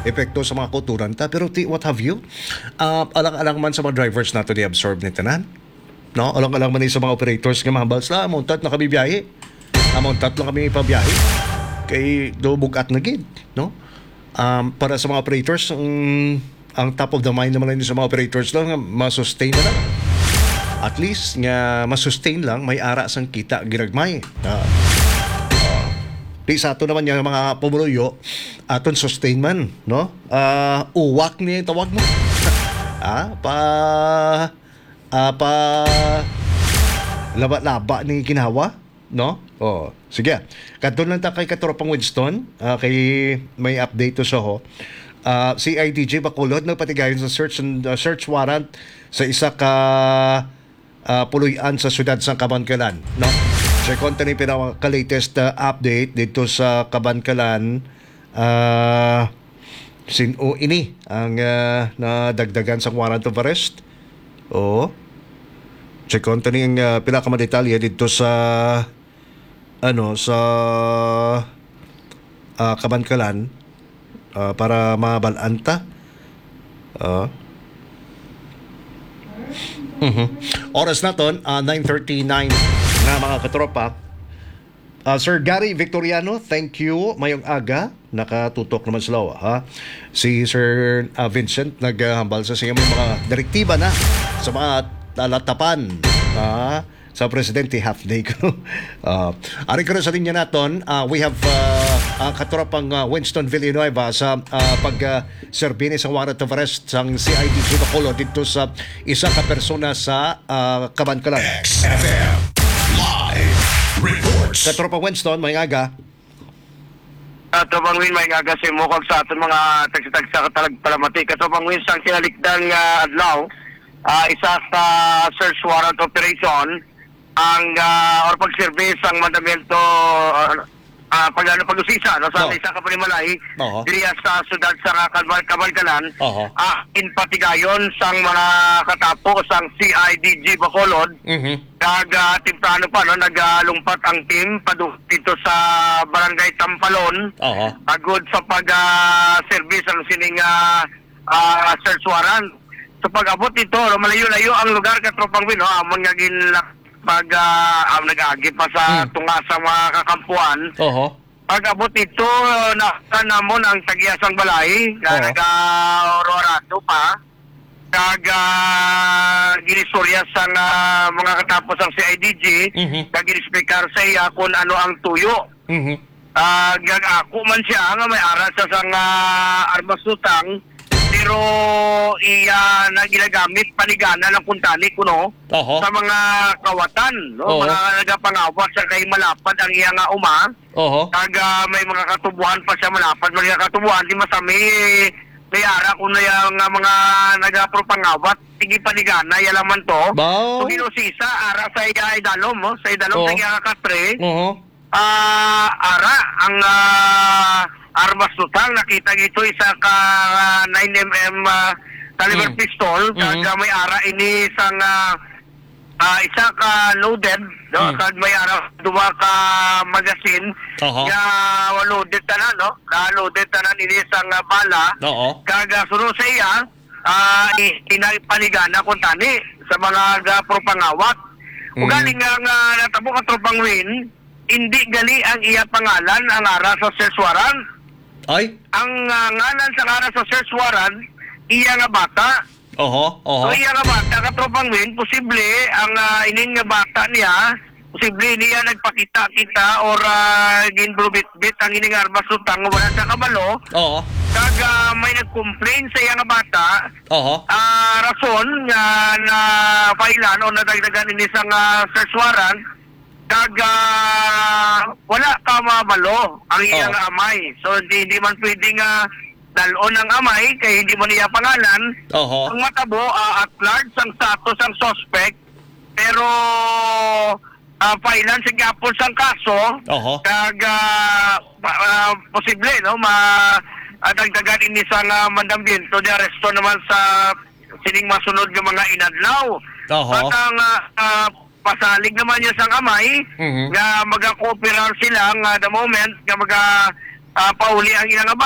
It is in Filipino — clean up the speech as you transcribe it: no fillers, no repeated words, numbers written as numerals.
epekto sa mga kulturan ta. Pero what have you? Alang-alang man sa mga drivers nato di absorb ni tanan. No, alang-alang man sa mga operators nga mahambal sa amontat na kami biyahe. Amontat lang kami ipabiyahe. Kay do bugat na gid, no? Para sa mga operators ang top of the mind naman sa mga operators lang ma-sustain na lang. At least nga ma-sustain lang may ara sang kita ginagmay. Di sa ato naman yung mga pumuloyo aton sustain man, no? Uwak ni tawag mo. Pa laba-laba ni ginawa, no? Sige. Kadto lang ta kay Katuropang Winston, kay may update to sa ho. CIDG Bacolod nagpatigayon sa search warrant sa isa ka puluyan sa siyudad sa Kabankalan, no? Sa konta ni pinaka-latest update dito sa Kabankalan, sino ini ang nadagdagan sa warrant of arrest. Sa konta ni ang pinaka-detalye dito sa Kabankalan para mabalanta. Oras naton 9:39 na mga katropa. Sir Gary Victoriano, thank you. Mayong aga nakatutok naman sila, ha? Si Sir Vincent naghambal sa siya may mga direktiba na sa mga talatapan sa presidente half day ko. Ari ko sa linya naton, we have Katuropang Winston Villanueva sa pag-serbini sa warrant of arrest sang CIDG Bacolod dito sa isa ka persona sa Kabankalan. XFM Live Reports. Katuropang Winston, may aga. Katubang Win, may agasi mo kag sa aton mga tagsa-tagsa katalagpalamati. Katubang Win, sang kinalikdan nga adlaw, isa sa search warrant operation, ang or pag-service ang mandamento pag-usisa sa isa ka panimalay diriya sa sudad sa Kabankalan, in patigayon sang mga katapo sang CIDG Bacolod. Kag timplano pa nagalungpat ang team dito sa Barangay Tampalon agud sa pag-service ang sining search warrant. So pag-abot ito, malayo-layo ang lugar Katropang Win, amon nga nag-agi pa sa tunga sa mga kakampuan. Pag-abot ito, namon ang tagyasang balay, nag-ororado pa, ginistorya sa mga katapos ang CIDG, nag-inispekar sa iya kung ano ang tuyo. Ako man siya nga may aral sa sang armas lutang, pero iya na ginagamit panigana ng kuntani kuno sa mga kawatan, no? Mga nagapangawat sa kay malapad ang iya nga uma. Kag may mga katubuhan pa siya malapad, mga katubuhan di masami may ara kuno yang mga nagapropangawat tigi panigana ya laman to. So ginusisa ara sa iya idalom, sa idalom sa iya katre. Ara ang armas lutang, nakita gito isa ka 9mm caliber pistol, kag may ara ini sang isa ka loaded, no? Kag may ara duwa ka magazine, loaded tanan, no? Loaded tanan ini sang bala, kag sunod sa iya paniganana kun tani sa mga propangawat. Ugaling nga natabo ka Tropang Win, hindi gali ang iya pangalan ang ara sa search warrant. Ang ngalan sa ara sa search warrant, iya nga bata. So iya nga bata, Katropang Win, posible ang inin nga bata niya, posible niya nagpakita-kita or ginbrubit-bit ang ining armas lutang wala sa kabalo. Kag may nag-complain sa iya nga bata, rason nga na failan o nadagdagan ini sa search warrant, kag wala ka mabalo ang iyang amay. So hindi man pwedeng dalon ang amay kay hindi mo niya pangalan. Ang matabo at large ang status ang suspect, pero failan sa gapon sang kaso, kag posible no dagdagan ini sa mandambiento di aresto naman sa sining masunod ng mga inadlaw. At ang pasalig naman niya sang amay nga magakooperar sila nga the moment nga pauli ang ilang